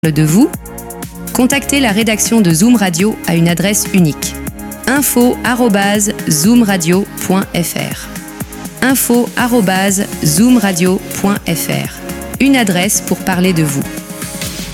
de vous, contactez la rédaction de Zoom Radio à une adresse unique: info@zoomradio.fr. info@zoomradio.fr. Une adresse pour parler de vous.